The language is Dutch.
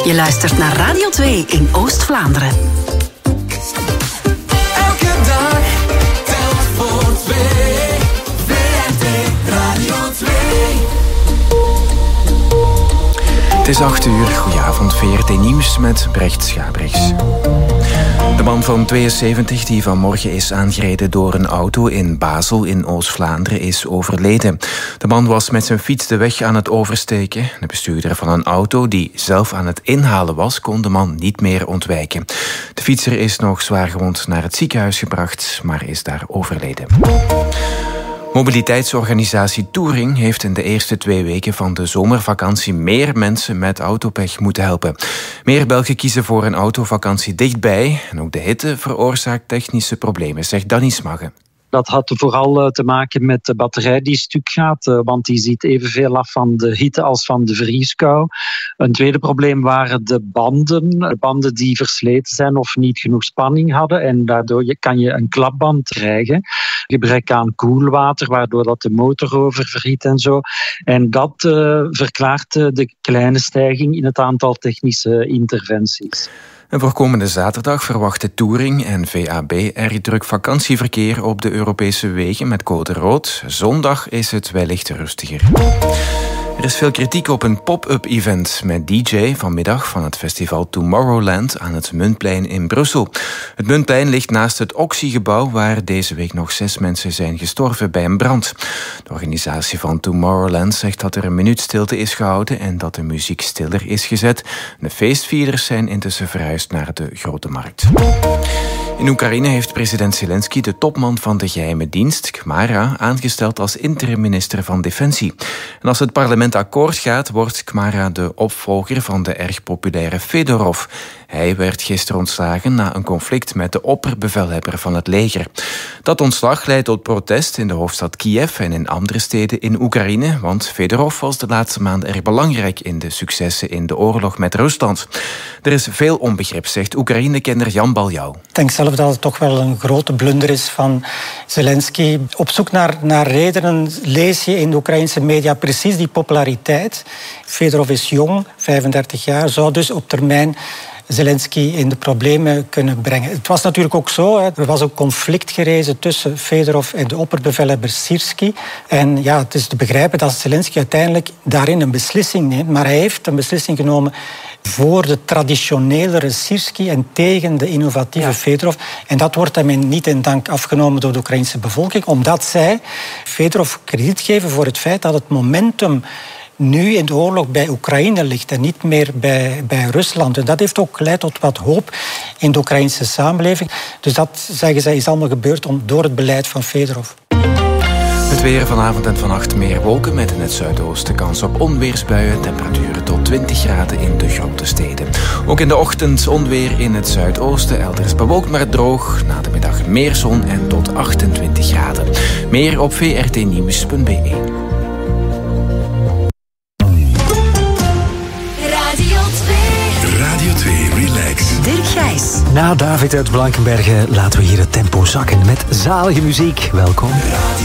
Je luistert naar Radio 2 in Oost-Vlaanderen. Elke dag telt voor twee. VRT Radio 2. Het is 8:00. Goedenavond, VRT Nieuws met Brecht Schabrichs. De man van 72 die vanmorgen is aangereden door een auto in Basel in Oost-Vlaanderen is overleden. De man was met zijn fiets de weg aan het oversteken. De bestuurder van een auto die zelf aan het inhalen was, kon de man niet meer ontwijken. De fietser is nog zwaargewond naar het ziekenhuis gebracht, maar is daar overleden. Mobiliteitsorganisatie Touring heeft in de eerste 2 weken van de zomervakantie meer mensen met autopech moeten helpen. Meer Belgen kiezen voor een autovakantie dichtbij en ook de hitte veroorzaakt technische problemen, zegt Danny Smagge. Dat had vooral te maken met de batterij die stuk gaat, want die ziet evenveel af van de hitte als van de vrieskou. Een tweede probleem waren de banden die versleten zijn of niet genoeg spanning hadden en daardoor kan je een klapband krijgen. Gebrek aan koelwater, waardoor dat de motor oververhit en zo. En dat verklaart de kleine stijging in het aantal technische interventies. En voor komende zaterdag verwachten Touring en VAB erg druk vakantieverkeer op de Europese wegen met code rood. Zondag is het wellicht rustiger. Er is veel kritiek op een pop-up event met DJ vanmiddag van het festival Tomorrowland aan het Muntplein in Brussel. Het Muntplein ligt naast het Oxy-gebouw waar deze week nog 6 mensen zijn gestorven bij een brand. De organisatie van Tomorrowland zegt dat er een minuut stilte is gehouden en dat de muziek stiller is gezet. De feestvierders zijn intussen verhuisd naar de Grote Markt. In Oekraïne heeft president Zelensky de topman van de geheime dienst, Khmara, aangesteld als interim-minister van Defensie. En als het parlement akkoord gaat, wordt Khmara de opvolger van de erg populaire Fedorov. Hij werd gisteren ontslagen na een conflict met de opperbevelhebber van het leger. Dat ontslag leidt tot protest in de hoofdstad Kiev en in andere steden in Oekraïne, want Fedorov was de laatste maanden erg belangrijk in de successen in de oorlog met Rusland. Er is veel onbegrip, zegt Oekraïne-kenner Jan Baljouw. Ik denk zelf dat het toch wel een grote blunder is van Zelensky. Op zoek naar redenen lees je in de Oekraïnse media precies die populariteit. Fedorov is jong, 35 jaar, zou dus op termijn Zelensky in de problemen kunnen brengen. Het was natuurlijk ook zo, er was een conflict gerezen tussen Fedorov en de opperbevelhebber Syrský. En ja, het is te begrijpen dat Zelensky uiteindelijk daarin een beslissing neemt, maar hij heeft een beslissing genomen voor de traditionelere Syrský en tegen de innovatieve Fedorov. En dat wordt hem niet in dank afgenomen door de Oekraïnse bevolking, omdat zij Fedorov krediet geven voor het feit dat het momentum nu in de oorlog bij Oekraïne ligt en niet meer bij Rusland. En dat heeft ook geleid tot wat hoop in de Oekraïnse samenleving. Dus dat, zeggen zij, is allemaal gebeurd door het beleid van Fedorov. Het weer vanavond en vannacht meer wolken met in het zuidoosten kans op onweersbuien. Temperaturen tot 20 graden in de grote steden. Ook in de ochtend onweer in het zuidoosten. Elders bewolkt maar droog. Na de middag meer zon en tot 28 graden. Meer op vrtnieuws.be. Radio 2 Relax. Dirk Gijs. Na David uit Blankenberge laten we hier het tempo zakken met zalige muziek. Welkom.